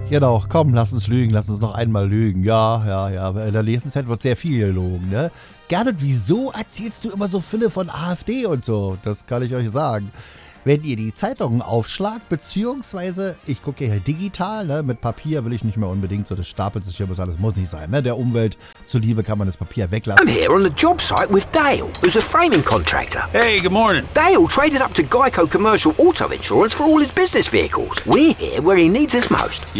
Genau, komm, lass uns lügen, lass uns noch einmal lügen. Ja. In der nächsten Zeit wird sehr viel gelogen, ne? Gernot, wieso erzählst du immer so viele von AfD und so? Das kann ich euch sagen. Wenn ihr die Zeitungen aufschlagt, beziehungsweise, ich gucke hier digital, ne, mit Papier will ich nicht mehr unbedingt, so das stapelt sich hier, bis alles muss nicht sein, ne? Der Umwelt zuliebe kann man das Papier weglassen. I'm here on the job site with Dale, who's a framing contractor. Hey, good morning. Dale traded up to Geico Commercial Auto Insurance for all his business vehicles. We're here where he needs us most.